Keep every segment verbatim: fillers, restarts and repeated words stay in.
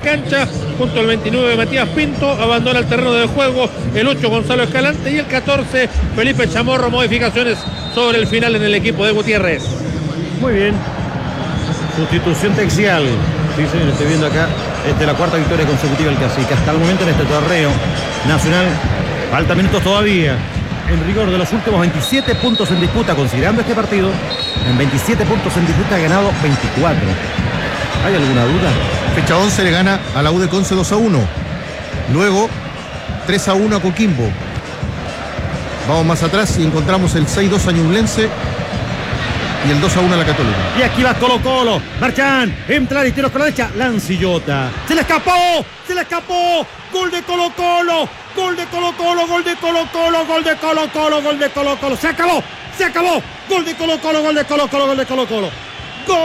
cancha, junto al veintinueve Matías Pinto, abandona el terreno de juego el ocho Gonzalo Escalante y el catorce Felipe Chamorro. Modificaciones sobre el final en el equipo de Gutiérrez. Muy bien. Sustitución Texial. Sí, señor, estoy viendo acá. Esta es la cuarta victoria consecutiva del Cacique. Hasta el momento en este torneo nacional, falta minutos todavía. En rigor de los últimos veintisiete puntos en disputa, considerando este partido, en veintisiete puntos en disputa ha ganado veinticuatro. ¿Hay alguna duda? Fecha once le gana a la U de Conce dos a uno. Luego tres a uno a Coquimbo. Vamos más atrás y encontramos el seis dos a Ñublense y el dos a uno a la Católica. Y aquí va Colo Colo. Marchán, entra y tiro con la derecha. Lancillota. Se le escapó. Se le escapó. Gol de Colo Colo. Gol de Colo Colo. Gol de Colo Colo. Gol de Colo Colo. Gol de Colo Colo. Se acabó. Se acabó. Gol de Colo Colo. Gol de Colo Colo. Gol de Colo Colo. Gol.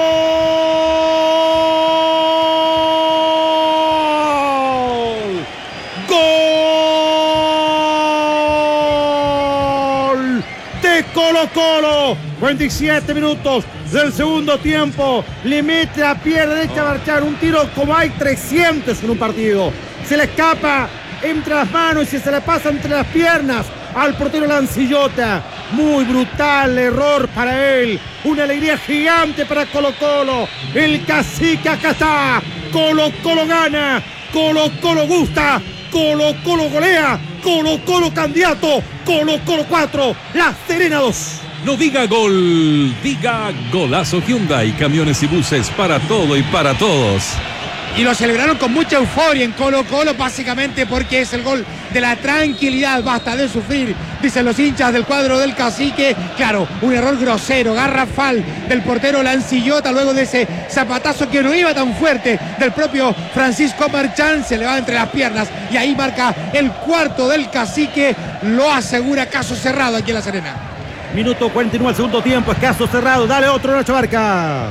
Gol de Colo Colo. veintisiete minutos del segundo tiempo. Le mete a pie derecha a Marchán. Un tiro como hay trescientos en un partido. Se le escapa entre las manos y se le pasa entre las piernas al portero Lancillota. Muy brutal error para él. Una alegría gigante para Colo Colo. El Cacique acá está. Colo Colo gana. Colo Colo gusta. Colo Colo golea. Colo Colo candidato. Colo Colo cuatro. La Serena dos. No diga gol, diga golazo. Hyundai, camiones y buses para todo y para todos. Y lo celebraron con mucha euforia en Colo Colo, básicamente porque es el gol de la tranquilidad. Basta de sufrir, dicen los hinchas del cuadro del Cacique. Claro, un error grosero, garrafal del portero Lancillota, luego de ese zapatazo que no iba tan fuerte del propio Francisco Marchán. Se le va entre las piernas y ahí marca el cuarto del Cacique. Lo asegura caso cerrado aquí en La Serena. Minuto cuarenta y nueve al segundo tiempo, es caso cerrado. Dale otro, Nacho Barca.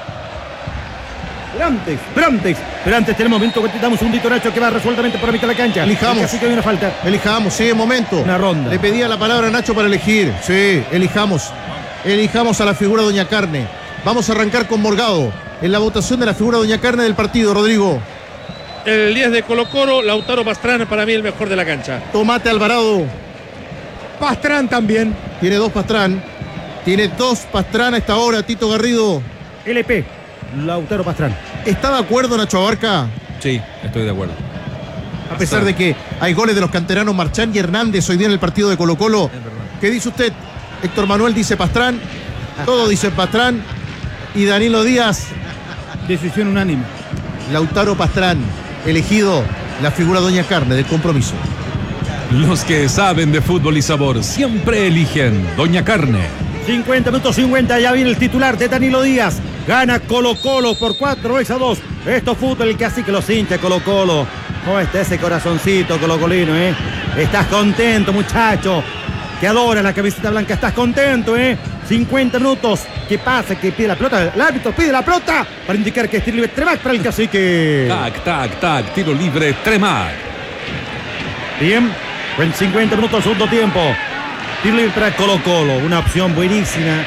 Pero antes, pero antes, pero antes tenemos momento, damos un segundito, Nacho, que va resueltamente por la mitad de la cancha. Elijamos. Así que hay una falta. Elijamos, sí, momento. Una ronda. Le pedía la palabra a Nacho para elegir. Sí, elijamos. Elijamos a la figura Doña Carne. Vamos a arrancar con Morgado en la votación de la figura Doña Carne del partido, Rodrigo. El diez de Colo Colo, Lautaro Pastrana, para mí el mejor de la cancha. Tomate Alvarado. Pastrán también. Tiene dos Pastrán. Tiene dos Pastrán a esta hora, Tito Garrido. L P, Lautaro Pastrán. ¿Está de acuerdo Nacho Abarca? Sí, estoy de acuerdo. A pesar de que hay goles de los canteranos Marchán y Hernández hoy día en el partido de Colo Colo. ¿Qué dice usted? Héctor Manuel dice Pastrán. Todo dice Pastrán. Y Danilo Díaz. Decisión unánime. Lautaro Pastrán, elegido la figura Doña Carne del compromiso. Los que saben de fútbol y sabor siempre eligen Doña Carne. cincuenta minutos cincuenta, ya viene el titular de Danilo Díaz. Gana Colo Colo por cuatro goles a dos. Esto es fútbol, el que así que los hincha Colo Colo. ¿Cómo está ese corazoncito colocolino, eh? Estás contento, muchacho. Que adora la camiseta blanca. Estás contento, eh. cincuenta minutos. ¿Qué pasa? Que pide la pelota. El árbitro pide la pelota para indicar que es tiro libre. Tremac para el Cacique. Tac, tac, tac. Tiro libre, Tremac. Bien. En cincuenta minutos, segundo tiempo. Tiro libre para Colo Colo. Una opción buenísima.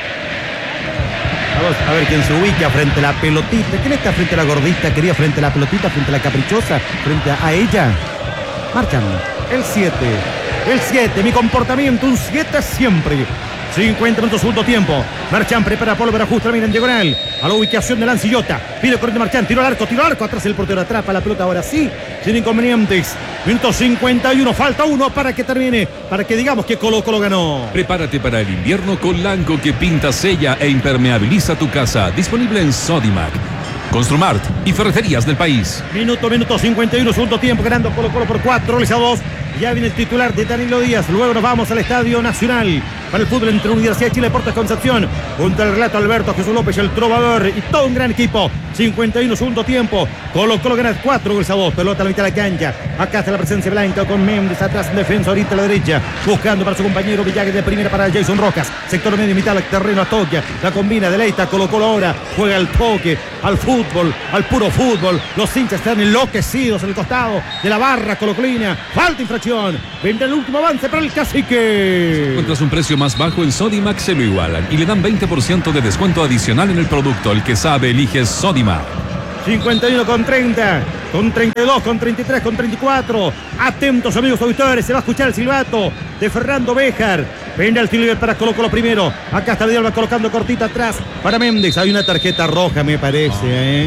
Vamos a ver quién se ubica frente a la pelotita. ¿Quién está frente a la gordita? Quería frente a la pelotita, frente a la caprichosa, frente a, a ella. Marcan. El siete. El siete. Mi comportamiento, un siete siempre. cincuenta minutos, segundo tiempo. Marchán prepara pólvora justo, mira en diagonal. A la ubicación de Lancillota. Pide corriente Marchán. Tiro al arco, tiro al arco. Atrás el portero atrapa la pelota ahora sí. Sin inconvenientes. Minuto cincuenta y uno. Falta uno para que termine. Para que digamos que Colo Colo ganó. Prepárate para el invierno con Lanco, que pinta, sella e impermeabiliza tu casa. Disponible en Sodimac, Construmart y ferreterías del país. Minuto, minuto cincuenta y uno, segundo tiempo, ganando Colo Colo por cuatro goles a dos. Ya viene el titular de Danilo Díaz. Luego nos vamos al Estadio Nacional para el fútbol entre Universidad de Chile, Deportes Concepción. Junto al relato Alberto Jesús López, el trovador y todo un gran equipo. cincuenta y uno, segundo tiempo. Colo Colo gana cuatro goles a dos. Pelota a la mitad de la cancha. Acá está la presencia blanca con Méndez atrás en defensa, ahorita a la derecha. Buscando para su compañero Villagues de primera para Jason Rojas. Sector medio, mitad del terreno a toque. La combina, deleita. Colo Colo ahora juega al toque, al fútbol, al puro fútbol. Los hinchas están enloquecidos en el costado de la barra colocolina. Falta infracción. Vendrá el último avance para el Cacique. Encuentras un precio más bajo en Sodimac, se lo igualan y le dan veinte por ciento de descuento adicional en el producto. El que sabe elige Sodimac. cincuenta y uno con treinta, con treinta y dos, con treinta y tres, con treinta y cuatro. Atentos, amigos auditores, se va a escuchar el silbato de Fernando Béjar. Penalti libre para Colo Colo primero. Acá está Vidal, va colocando cortita atrás para Méndez. Hay una tarjeta roja, me parece, ¿eh?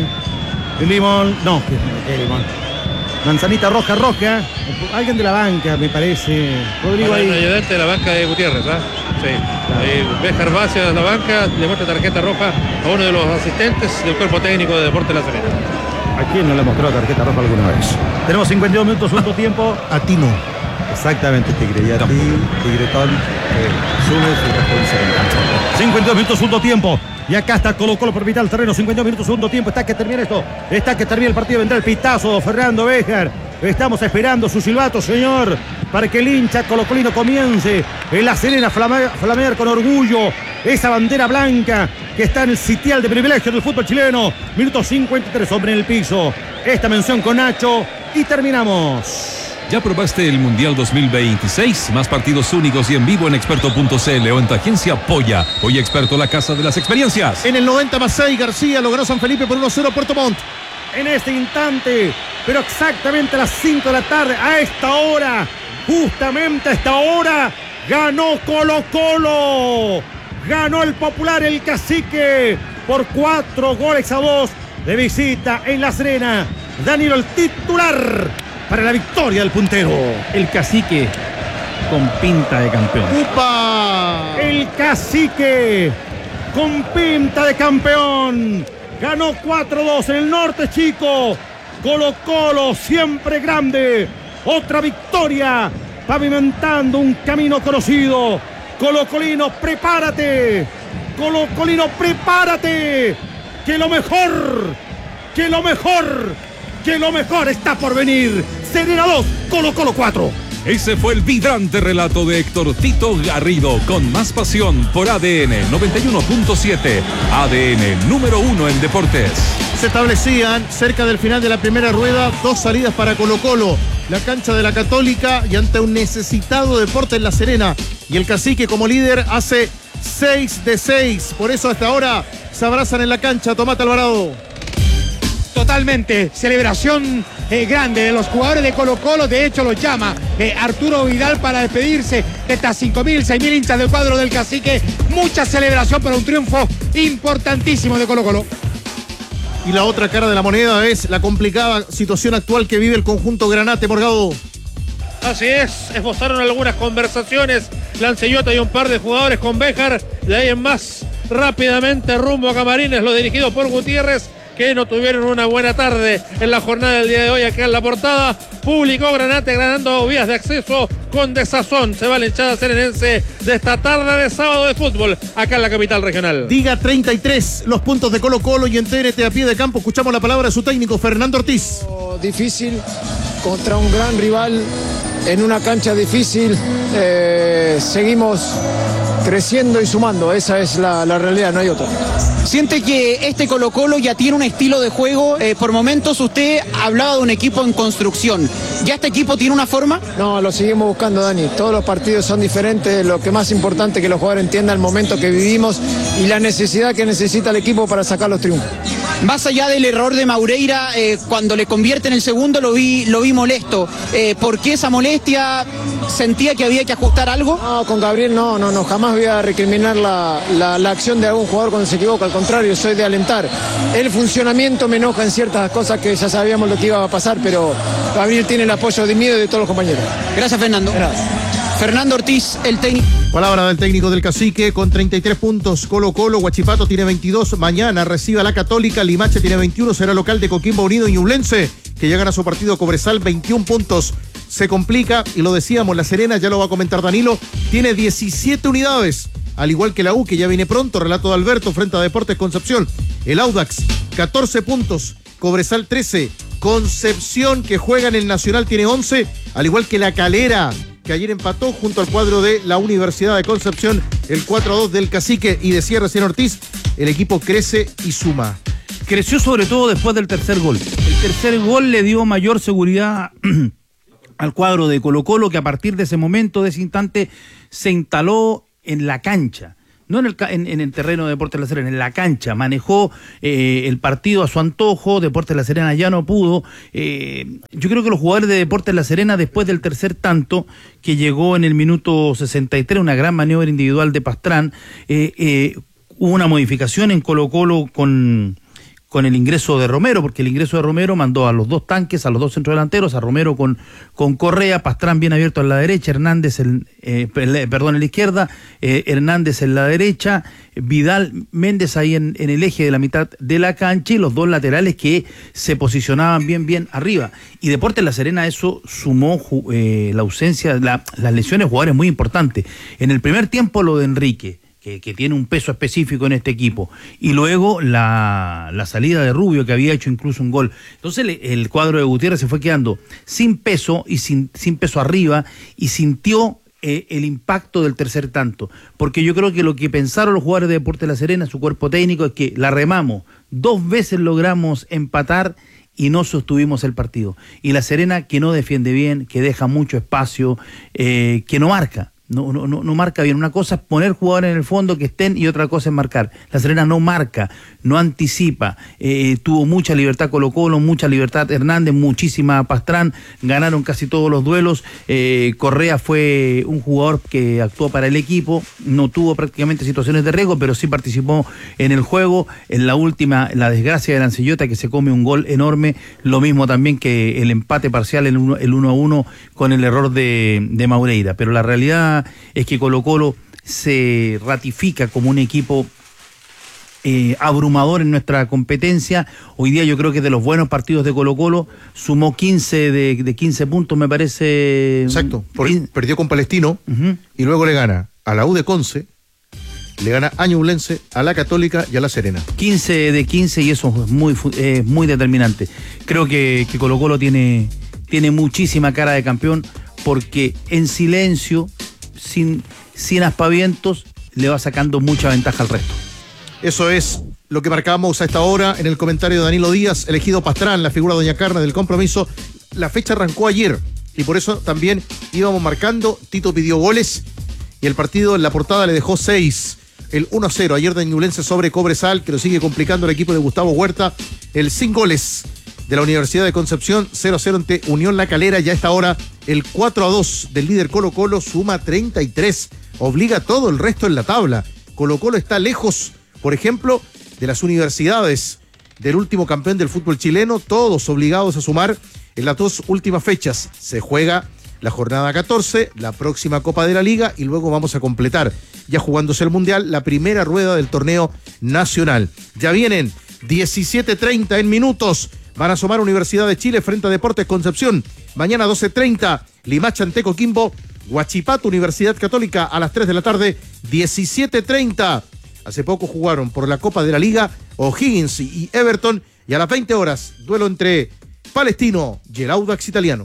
Limón, no, ¿qué limón? Manzanita roja, roja. Alguien de la banca, me parece. Rodrigo Para ahí. el ayudante de la banca de Gutiérrez, ¿ah? Sí. Claro. Eh, Béjar va hacia la banca, le muestra tarjeta roja a uno de los asistentes del cuerpo técnico de Deportes La Serena. ¿A quién no le mostró tarjeta roja alguna vez? Tenemos cincuenta y dos minutos, segundo tiempo. A Tino. Exactamente, Tigre. Y a ti, Tigretón, eh, subes y responsabilidad. cincuenta y dos minutos, segundo tiempo. Y acá está Colo Colo por mitad del terreno. cincuenta y dos minutos, segundo tiempo. Está que termina esto. Está que termina el partido. Vendrá el pitazo. Fernando Béjar. Estamos esperando su silbato, señor, para que el hincha colocolino comience en La Serena flamear, flamear con orgullo esa bandera blanca que está en el sitial de privilegio del fútbol chileno. Minuto cincuenta y tres, hombre en el piso. Esta mención con Nacho y terminamos. ¿Ya probaste el Mundial dos mil veintiséis? Más partidos únicos y en vivo en experto punto c l o en tu agencia Polla. Hoy Experto, la casa de las experiencias. En el noventa más seis, García logró San Felipe por uno cero Puerto Montt. En este instante, pero exactamente a las cinco de la tarde, a esta hora, justamente a esta hora, ganó Colo Colo. Ganó el popular, el Cacique, por cuatro goles a dos de visita en La Serena. Danilo, el titular para la victoria del puntero. El Cacique con pinta de campeón. ¡Upa! El Cacique con pinta de campeón. Ganó cuatro dos en el norte, chico. Colo Colo siempre grande. Otra victoria, pavimentando un camino conocido. Colo Colino, prepárate. Colo Colino, prepárate. Que lo mejor, que lo mejor, que lo mejor está por venir. Serena dos, Colo Colo cuatro. Ese fue el vibrante relato de Héctor Tito Garrido, con más pasión por A D N noventa y uno punto siete. A D N número uno en deportes. Se establecían cerca del final de la primera rueda dos salidas para Colo Colo. La cancha de la Católica y ante un necesitado Deportes en La Serena. Y el Cacique como líder hace seis de seis. Por eso hasta ahora se abrazan en la cancha. Tomate Alvarado. Totalmente, celebración eh, grande de los jugadores de Colo Colo. De hecho los llama eh, Arturo Vidal para despedirse de estas cinco mil, seis mil hinchas del cuadro del Cacique. Mucha celebración para un triunfo importantísimo de Colo Colo. Y la otra cara de la moneda es la complicada situación actual que vive el conjunto Granate, Morgado. Así es, esbozaron algunas conversaciones Lanceyota y un par de jugadores con Béjar. De ahí en más, rápidamente rumbo a Camarines, lo dirigido por Gutiérrez, que no tuvieron una buena tarde en la jornada del día de hoy. Acá en la portada publicó Granate ganando vías de acceso con desazón. Se va la hinchada serenense de esta tarde de sábado de fútbol acá en la capital regional. Diga treinta y tres los puntos de Colo Colo y entérete a pie de campo. Escuchamos la palabra de su técnico Fernando Ortiz. Difícil contra un gran rival en una cancha difícil. Eh, seguimos creciendo y sumando. Esa es la, la realidad, no hay otra. ¿Siente que este Colo Colo ya tiene un estilo de juego? Eh, por momentos usted hablaba de un equipo en construcción. ¿Ya este equipo tiene una forma? No, lo seguimos buscando, Dani. Todos los partidos son diferentes. Lo que más importante es que los jugadores entiendan el momento que vivimos y la necesidad que necesita el equipo para sacar los triunfos. Más allá del error de Maureira, eh, cuando le convierte en el segundo lo vi, lo vi molesto. Eh, ¿Por qué esa molestia? ¿Sentía que había que ajustar algo? No, con Gabriel no, no, no. Jamás voy a recriminar la, la, la acción de algún jugador cuando se equivoca. Al contrario, soy de alentar. El funcionamiento me enoja en ciertas cosas que ya sabíamos lo que iba a pasar, pero Gabriel tiene el apoyo de mí y de todos los compañeros. Gracias, Fernando. Gracias. Fernando Ortiz, el técnico. Palabra del técnico del Cacique con treinta y tres puntos. Colo Colo, Huachipato tiene veintidós. Mañana recibe a la Católica. Limache tiene veintiuno. Será local de Coquimbo Unido y Ñublense, que ya gana su partido. Cobresal, veintiún puntos. Se complica, y lo decíamos, La Serena, ya lo va a comentar Danilo, tiene diecisiete unidades, al igual que la U, que ya viene pronto. Relato de Alberto frente a Deportes Concepción. El Audax, catorce puntos. Cobresal, trece. Concepción, que juega en el Nacional, tiene once, al igual que La Calera, que ayer empató junto al cuadro de la Universidad de Concepción, el cuatro a dos del Cacique. Y decía recién Ortiz, el equipo crece y suma. Creció sobre todo después del tercer gol. El tercer gol le dio mayor seguridad al cuadro de Colo Colo, que a partir de ese momento, de ese instante, se instaló en la cancha. no en el, en, en el terreno de Deportes La Serena, en la cancha, manejó eh, el partido a su antojo. Deportes La Serena ya no pudo. Eh, yo creo que los jugadores de Deportes La Serena, después del tercer tanto, que llegó en el minuto sesenta y tres, una gran maniobra individual de Pastrán, eh, eh, hubo una modificación en Colo-Colo con... con el ingreso de Romero, porque el ingreso de Romero mandó a los dos tanques, a los dos centrodelanteros, a Romero con, con Correa, Pastrán bien abierto en la derecha, Hernández en, eh, perdón, en la izquierda, eh, Hernández en la derecha, Vidal, Méndez ahí en, en el eje de la mitad de la cancha, y los dos laterales que se posicionaban bien, bien arriba. Y Deportes La Serena eso sumó eh, la ausencia, la, las lesiones de jugadores muy importantes. En el primer tiempo lo de Enrique, Que, que tiene un peso específico en este equipo, y luego la, la salida de Rubio, que había hecho incluso un gol. Entonces el, el cuadro de Gutiérrez se fue quedando sin peso y sin, sin peso arriba, y sintió eh, el impacto del tercer tanto, porque yo creo que lo que pensaron los jugadores de Deportes La Serena, su cuerpo técnico, es que la remamos, dos veces logramos empatar y no sostuvimos el partido, y La Serena, que no defiende bien, que deja mucho espacio, eh, que no marca. No, no, no, no marca bien. Una cosa es poner jugadores en el fondo que estén, y otra cosa es marcar. La Serena no marca, no anticipa, eh, tuvo mucha libertad Colo-Colo, mucha libertad Hernández, muchísima Pastrán, ganaron casi todos los duelos. eh, Correa fue un jugador que actuó para el equipo, no tuvo prácticamente situaciones de riesgo, pero sí participó en el juego. En la última, la desgracia de Lancillota, que se come un gol enorme, lo mismo también que el empate parcial, el uno, el uno a uno, con el error de, de Maureira. Pero la realidad es que Colo-Colo se ratifica como un equipo eh, abrumador en nuestra competencia. Hoy día yo creo que de los buenos partidos de Colo-Colo sumó quince de, de quince puntos, me parece. Exacto, por, perdió con Palestino, uh-huh. y luego le gana a la U de Conce, le gana a Ñublense, a la Católica y a la Serena. quince de quince, y eso es muy, eh, muy determinante. Creo que, que Colo-Colo tiene, tiene muchísima cara de campeón, porque en silencio, sin, sin aspavientos, le va sacando mucha ventaja al resto. Eso es lo que marcamos a esta hora en el comentario de Danilo Díaz, elegido Pastrán, la figura Doña Carne del compromiso. La fecha arrancó ayer y por eso también íbamos marcando. Tito pidió goles y el partido en la portada le dejó seis. El uno a cero ayer de Ñublense sobre Cobresal, que lo sigue complicando el equipo de Gustavo Huerta. El sin goles de la Universidad de Concepción, cero a cero ante Unión La Calera. Ya a esta hora el cuatro a dos del líder Colo-Colo suma treinta y tres, obliga a todo el resto en la tabla. Colo-Colo está lejos, por ejemplo, de las universidades del último campeón del fútbol chileno, todos obligados a sumar en las dos últimas fechas. Se juega la jornada catorce, la próxima Copa de la Liga, y luego vamos a completar, ya jugándose el Mundial, la primera rueda del torneo nacional. Ya vienen diecisiete treinta en minutos. Van a asomar Universidad de Chile frente a Deportes Concepción. Mañana doce treinta, Limache ante Coquimbo. Huachipato, Universidad Católica a las tres de la tarde, diecisiete treinta. Hace poco jugaron por la Copa de la Liga O'Higgins y Everton. Y a las veinte horas, duelo entre Palestino y el Audax Italiano.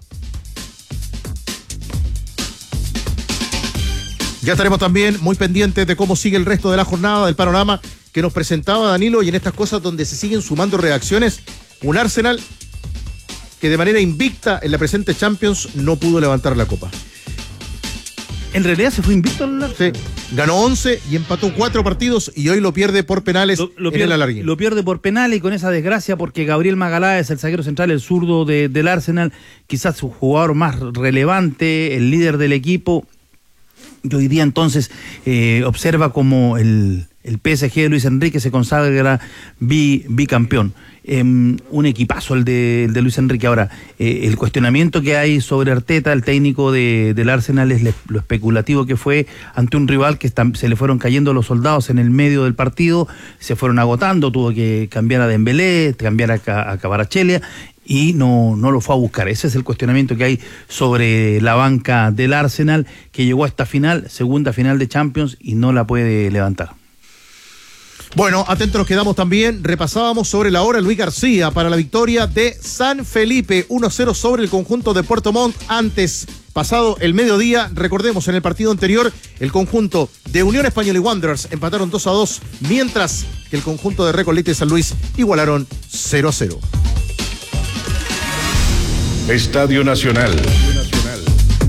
Ya estaremos también muy pendientes de cómo sigue el resto de la jornada, del panorama que nos presentaba Danilo, y en estas cosas donde se siguen sumando reacciones. Un Arsenal que de manera invicta en la presente Champions no pudo levantar la copa. En realidad se fue invicto al Arsenal. Sí, ganó once y empató cuatro partidos, y hoy lo pierde por penales lo, lo en pierde, el alarguín. Lo pierde por penales, y con esa desgracia, porque Gabriel Magaláes, el zaguero central, el zurdo de, del Arsenal, quizás su jugador más relevante, el líder del equipo, yo diría entonces, eh, observa como el, el P S G de Luis Enrique se consagra bi, bicampeón. Eh, un equipazo el de, el de Luis Enrique. Ahora, eh, el cuestionamiento que hay sobre Arteta, el técnico de, del Arsenal, es le, lo especulativo que fue ante un rival que está, se le fueron cayendo los soldados en el medio del partido, se fueron agotando, tuvo que cambiar a Dembélé, cambiar a, a Kvaratskhelia, y no, no lo fue a buscar. Ese es el cuestionamiento que hay sobre la banca del Arsenal, que llegó a esta final, segunda final de Champions, y no la puede levantar. Bueno, atentos nos quedamos también. Repasábamos sobre la hora Luis García para la victoria de San Felipe, uno a cero sobre el conjunto de Puerto Montt. Antes, pasado el mediodía, recordemos, en el partido anterior, el conjunto de Unión Española y Wanderers empataron dos a dos, mientras que el conjunto de Recoleta y San Luis igualaron cero a cero. Estadio Nacional.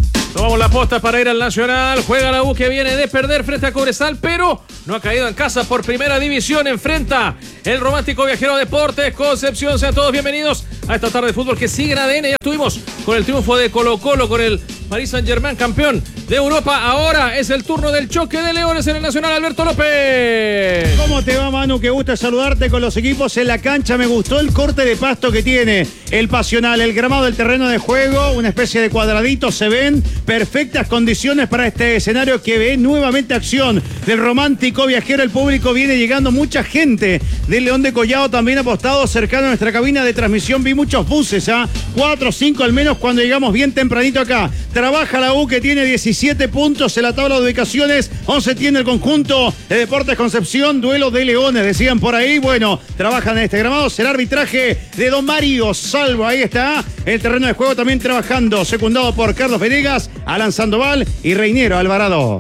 Tomamos la posta para ir al Nacional. Juega la U, que viene de perder frente a Cobresal, pero no ha caído en casa por primera división. Enfrenta el romántico Viajero Deportes Concepción. Sean todos bienvenidos a esta tarde de fútbol que sigue en A D N. Ya estuvimos con el triunfo de Colo Colo, con el Paris Saint-Germain, campeón de Europa. Ahora es el turno del choque de leones en el Nacional. Alberto López. ¿Cómo te va, Manu? Qué gusto saludarte con los equipos en la cancha. Me gustó el corte de pasto que tiene el Pasional, el gramado del terreno de juego, una especie de cuadradito. Se ven perfectas condiciones para este escenario que ve nuevamente acción del romántico Viajero. El público viene llegando, mucha gente del León de Collado también apostado cercano a nuestra cabina de transmisión. Vi muchos buses, ¿ah? Cuatro o cinco al menos cuando llegamos bien tempranito acá. Trabaja la U, que tiene diecisiete puntos en la tabla de ubicaciones, once tiene el conjunto de Deportes Concepción. Duelo de leones, decían por ahí. Bueno, trabajan en este gramado. Será arbitraje de don Mario Salvo. Ahí está el terreno de juego también trabajando, secundado por Carlos Venegas, Alan Sandoval y Reiniero Alvarado.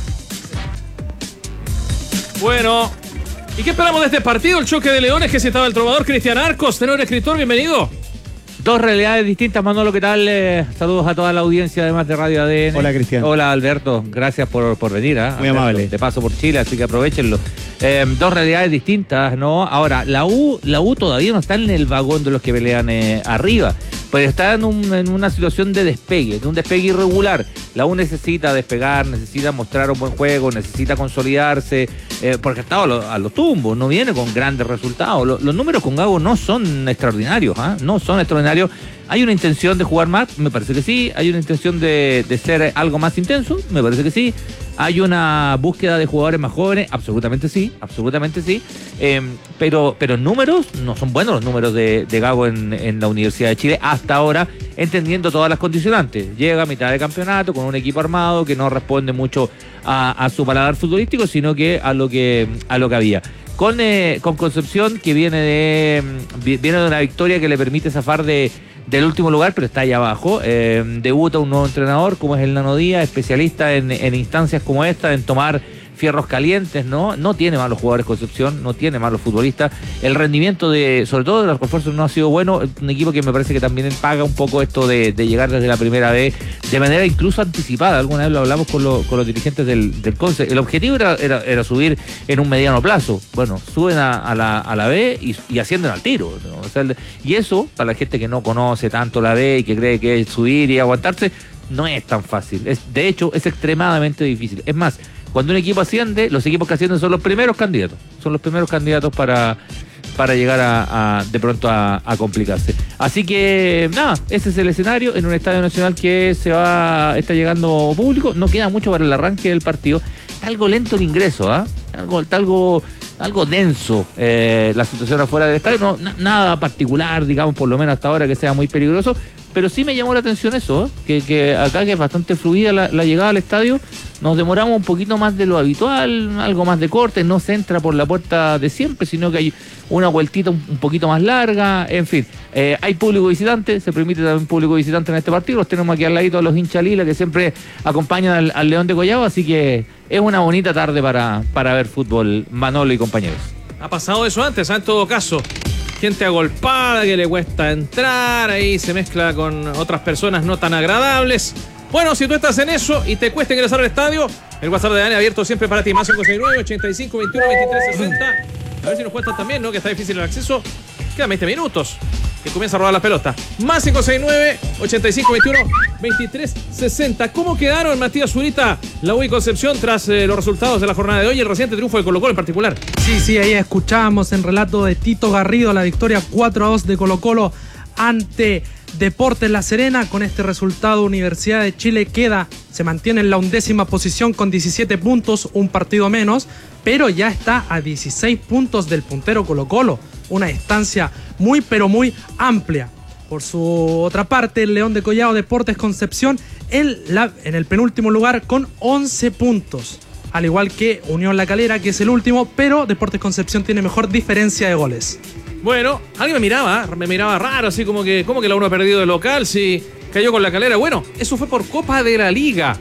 Bueno, ¿y qué esperamos de este partido? El choque de leones que citaba el trovador Cristian Arcos. Tenor escritor, bienvenido. Dos realidades distintas, Manolo, ¿qué tal? Eh, saludos a toda la audiencia, además de Radio A D N. Hola, Cristian. Hola, Alberto. Gracias por, por venir. ¿eh? Muy Alberto, amable. de paso por Chile, así que aprovechenlo. Eh, dos realidades distintas, ¿no? Ahora, la U, la U todavía no está en el vagón de los que pelean eh, arriba, pero está en, un, en una situación de despegue, de un despegue irregular. La U necesita despegar, necesita mostrar un buen juego, necesita consolidarse, eh, porque ha estado a los, a los tumbos, no viene con grandes resultados. Los, los números con Gago no son extraordinarios, ¿eh? No son extraordinarios. ¿Hay una intención de jugar más? Me parece que sí. ¿Hay una intención de, de ser algo más intenso? Me parece que sí. ¿Hay una búsqueda de jugadores más jóvenes? Absolutamente sí, absolutamente sí. Eh, pero, pero números, no son buenos los números de, de Gago en, en la Universidad de Chile hasta ahora, entendiendo todas las condicionantes. Llega a mitad de campeonato con un equipo armado que no responde mucho a, a su paladar futbolístico, sino que a lo que, a lo que había. Con, eh, con Concepción, que viene de, viene de una victoria que le permite zafar de... del último lugar, pero está ahí abajo. Eh, debuta un nuevo entrenador como es el Nano Díaz, especialista en, en instancias como esta, en tomar fierros calientes, ¿no? No tiene malos jugadores Concepción, no tiene malos futbolistas. El rendimiento de, sobre todo de los refuerzos, no ha sido bueno. Un equipo que me parece que también paga un poco esto de, de llegar desde la primera vez, de manera incluso anticipada. Alguna vez lo hablamos con, lo, con los dirigentes del, del Conce. El objetivo era, era, era subir en un mediano plazo. Bueno, suben a, a, la, a la B y, y ascienden al tiro, ¿no? O sea, y eso, para la gente que no conoce tanto la B y que cree que es subir y aguantarse, no es tan fácil. Es, de hecho, es extremadamente difícil. Es más, cuando un equipo asciende, los equipos que ascienden son los primeros candidatos. Son los primeros candidatos para, para llegar a, a de pronto a, a complicarse. Así que, nada, ese es el escenario en un estadio nacional que se va, está llegando público. No queda mucho para el arranque del partido. Está algo lento el ingreso, ¿ah? ¿eh? Algo, está algo, algo denso eh, la situación afuera del estadio. No, na, nada particular, digamos, por lo menos hasta ahora, que sea muy peligroso. Pero sí me llamó la atención eso, ¿eh? que, que acá que es bastante fluida la, la llegada al estadio, nos demoramos un poquito más de lo habitual, algo más de corte, no se entra por la puerta de siempre, sino que hay una vueltita un, un poquito más larga, en fin. Eh, hay público visitante, se permite también público visitante en este partido, los tenemos aquí al ladito a los hinchas lila que siempre acompañan al, al León de Collado, así que es una bonita tarde para, para ver fútbol, Manolo y compañeros. Ha pasado eso antes, ¿eh? En todo caso. Gente agolpada que le cuesta entrar, ahí se mezcla con otras personas no tan agradables. Bueno, si tú estás en eso y te cuesta ingresar al estadio, el WhatsApp de Dani abierto siempre para ti, más cinco seis nueve, ochenta y cinco, veintiuno, veintitrés, sesenta. A ver si nos cuentan también, ¿no? Que está difícil el acceso. Quedan veinte minutos que comienza a rodar la pelota. Más cinco seis nueve, ochenta y cinco, veintiuno, veintitrés, sesenta. ¿Cómo quedaron, Matías Zurita, la U y Concepción tras eh, los resultados de la jornada de hoy y el reciente triunfo de Colo Colo en particular? Sí, sí, ahí escuchábamos en relato de Tito Garrido la victoria cuatro a dos de Colo Colo ante Deportes La Serena. Con este resultado, Universidad de Chile queda, se mantiene en la undécima posición con diecisiete puntos, un partido menos, pero ya está a dieciséis puntos del puntero Colo Colo. Una distancia muy pero muy amplia. Por su otra parte, el León de Collado Deportes Concepción en, la, en el penúltimo lugar con once puntos. Al igual que Unión La Calera, que es el último, pero Deportes Concepción tiene mejor diferencia de goles. Bueno, alguien me miraba, me miraba raro, así como que, como que la uno ha perdido de local, si cayó con La Calera. Bueno, eso fue por Copa de la Liga.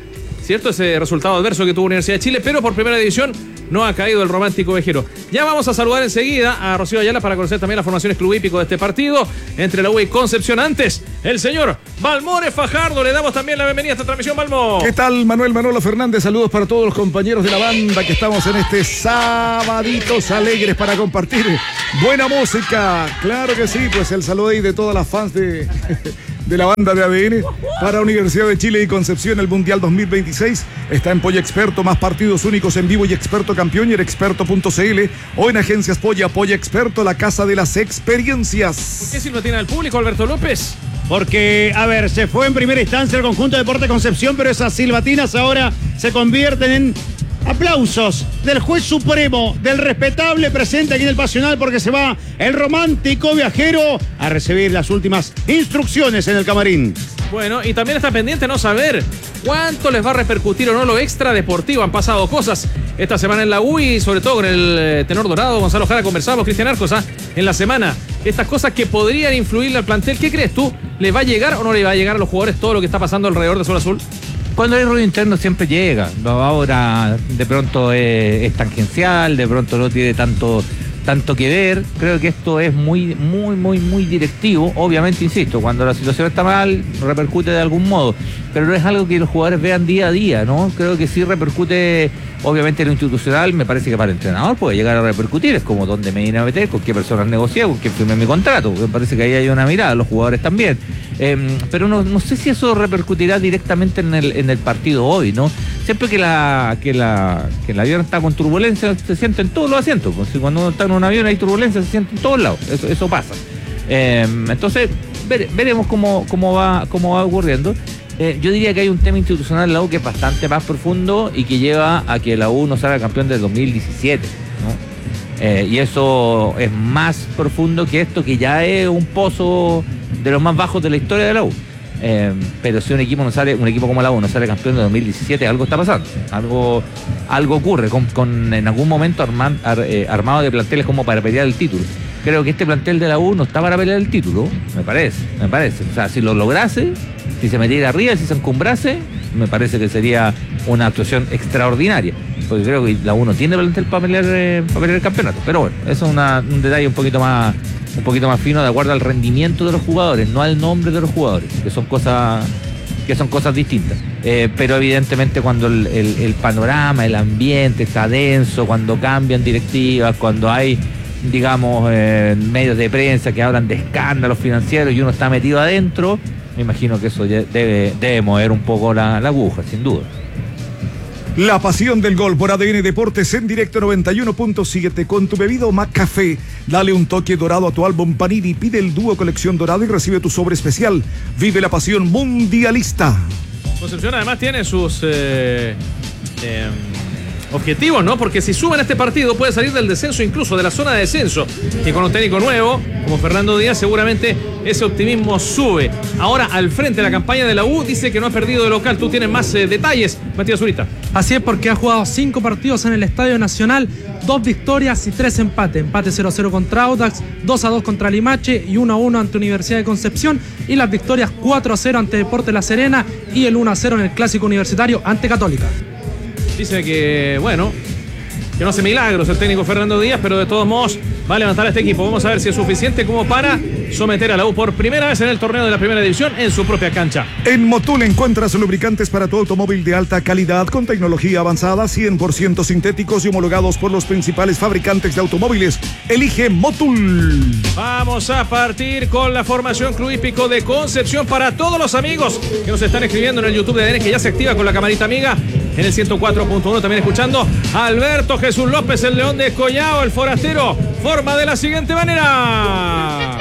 ¿cierto? Ese resultado adverso que tuvo Universidad de Chile, pero por primera división no ha caído el romántico vejero. Ya vamos a saludar enseguida a Rocío Ayala para conocer también las formaciones club hípico de este partido entre la U y Concepción. Antes, el señor Balmore Fajardo. Le damos también la bienvenida a esta transmisión, Balmo. ¿Qué tal, Manuel Manolo Fernández? Saludos para todos los compañeros de la banda que estamos en este sabaditos alegres para compartir buena música. Claro que sí, pues el saludo ahí de todas las fans de... de la banda de A D N para Universidad de Chile y Concepción. El Mundial dos mil veintiséis está en Polla Experto, más partidos únicos en vivo y Experto Campeón y en experto punto c l o en Agencias Polla. Polla Experto, la casa de las experiencias. ¿Por qué si no tiene al público, Alberto López? Porque, a ver, se fue en primera instancia el conjunto de Deportes Concepción, pero esas silbatinas ahora se convierten en aplausos del juez supremo, del respetable presente aquí en el Pasional, porque se va el romántico viajero a recibir las últimas instrucciones en el camarín. Bueno, y también está pendiente no saber cuánto les va a repercutir o no lo extra deportivo. Han pasado cosas esta semana en la U y sobre todo con el tenor dorado Gonzalo Jara conversamos, Cristian Arcos, ¿ah? en la semana. Estas cosas que podrían influirle al plantel, ¿qué crees tú? ¿Le va a llegar o no le va a llegar a los jugadores todo lo que está pasando alrededor de Sol Azul? Cuando hay ruido interno siempre llega. Ahora de pronto es, es tangencial, de pronto no tiene tanto, tanto que ver. Creo que esto es muy, muy, muy, muy directivo. Obviamente, insisto, cuando la situación está mal, repercute de algún modo. Pero no es algo que los jugadores vean día a día, ¿no? Creo que sí repercute, obviamente, en lo institucional. Me parece que para el entrenador puede llegar a repercutir. Es como dónde me vine a meter, con qué personas negocié, con quién firmé mi contrato. Me parece que ahí hay una mirada, los jugadores también. Eh, pero no, no sé si eso repercutirá directamente en el, en el partido hoy, ¿no? Siempre que la que la que el avión está con turbulencia, se siente en todos los asientos. Pues, si cuando uno está en un avión hay turbulencia, se siente en todos lados. Eso, eso pasa. Eh, entonces, vere, veremos cómo, cómo, va, cómo va ocurriendo. Eh, yo diría que hay un tema institucional en la U que es bastante más profundo y que lleva a que la U no salga campeón del dos mil diecisiete, ¿no? Eh, y eso es más profundo que esto, que ya es un pozo de los más bajos de la historia de la U. Eh, pero si un equipo no sale, un equipo como la U no sale campeón de dos mil diecisiete, algo está pasando, algo, algo ocurre con, con en algún momento arman, ar, eh, armado de planteles como para pelear el título. Creo que este plantel de la U no está para pelear el título, me parece, me parece. O sea, si lo lograse, si se metiera arriba, si se encumbrase, me parece que sería una actuación extraordinaria. Porque creo que la U no tiene plantel para pelear, eh, para pelear el campeonato. Pero bueno, eso es una, un detalle un poquito más, un poquito más fino de acuerdo al rendimiento de los jugadores, no al nombre de los jugadores, que son cosas, que son cosas distintas. Eh, pero evidentemente cuando el, el, el panorama, el ambiente está denso, cuando cambian directivas, cuando hay, digamos, eh, medios de prensa que hablan de escándalos financieros y uno está metido adentro, me imagino que eso debe, debe mover un poco la, la aguja, sin duda. La pasión del gol por A D N Deportes en directo noventa y uno punto siete con tu bebido McCafé. Dale un toque dorado a tu álbum Panini, pide el dúo colección dorado y recibe tu sobre especial. Vive la pasión mundialista. Concepción además tiene sus eh, eh, objetivos, ¿no? Porque si suben este partido puede salir del descenso, incluso de la zona de descenso. Y con un técnico nuevo, como Fernando Díaz, seguramente ese optimismo sube. Ahora, al frente de la campaña de la U, dice que no ha perdido de local. Tú tienes más eh, detalles, Matías Zurita. Así es, porque ha jugado cinco partidos en el Estadio Nacional, dos victorias y tres empates. Empate cero a cero contra Audax, dos a dos contra Limache y uno a uno ante Universidad de Concepción. Y las victorias cuatro a cero ante Deportes La Serena y el uno a cero en el Clásico Universitario ante Católica. Dice que, bueno, que no hace milagros el técnico Fernando Díaz, pero de todos modos va a levantar a este equipo. Vamos a ver si es suficiente como para someter a la U por primera vez en el torneo de la primera división en su propia cancha. En Motul encuentras lubricantes para tu automóvil de alta calidad con tecnología avanzada, cien por ciento sintéticos y homologados por los principales fabricantes de automóviles. Elige Motul. Vamos a partir con la formación club hípico de Concepción para todos los amigos que nos están escribiendo en el YouTube de A D N, que ya se activa con la camarita amiga en el ciento cuatro punto uno. También escuchando a Alberto Jesús López, el León de Collao, el forastero. Forma de la siguiente manera.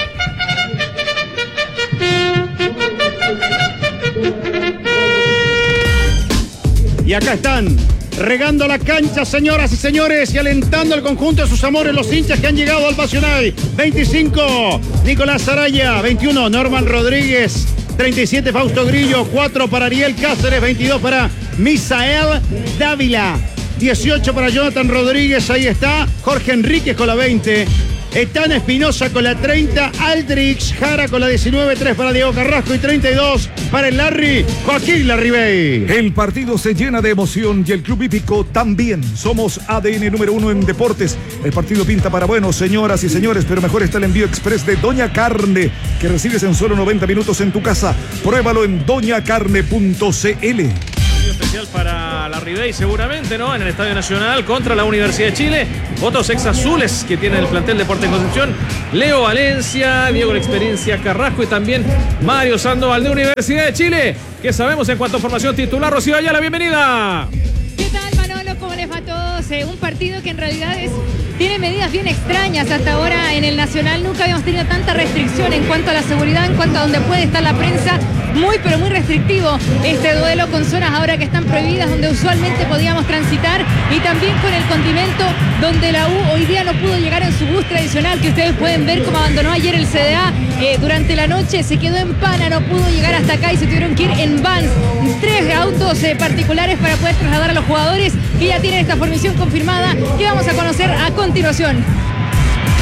Y acá están, regando la cancha, señoras y señores, y alentando al conjunto de sus amores, los hinchas que han llegado al Pasional. veinticinco, Nicolás Araya. veintiuno, Norman Rodríguez. treinta y siete, Fausto Grillo. cuatro para Ariel Cáceres. veintidós para Misael Dávila. dieciocho para Jonathan Rodríguez. Ahí está Jorge Enríquez con la veinte. Etana Espinosa con la treinta, Aldrich Jara con la diecinueve, tres para Diego Carrasco y treinta y dos para el Larry, Joaquín Larribey. El partido se llena de emoción y el Club Hípico también. Somos A D N número uno en deportes. El partido pinta para buenos, señoras y señores, pero mejor está el envío express de Doña Carne, que recibes en solo noventa minutos en tu casa. Pruébalo en doña carne punto c l. Especial para la Ribey seguramente, ¿no? En el Estadio Nacional contra la Universidad de Chile. Otros ex azules que tiene el plantel Deportes Concepción. Leo Valencia, Diego La Experiencia Carrasco y también Mario Sandoval de Universidad de Chile. ¿Qué sabemos en cuanto a formación titular? Rocío Ayala, bienvenida. ¿Qué tal, Manolo? ¿Cómo les va a todos? Eh, un partido que en realidad es, tiene medidas bien extrañas. Hasta ahora en el Nacional nunca habíamos tenido tanta restricción en cuanto a la seguridad, en cuanto a donde puede estar la prensa. Muy, pero muy restrictivo este duelo con zonas ahora que están prohibidas, donde usualmente podíamos transitar, y también con el condimento donde la U hoy día no pudo llegar en su bus tradicional, que ustedes pueden ver cómo abandonó ayer el C D A eh, durante la noche, se quedó en Pana, no pudo llegar hasta acá y se tuvieron que ir en vans, tres autos eh, particulares para poder trasladar a los jugadores que ya tienen esta formación confirmada, que vamos a conocer a continuación.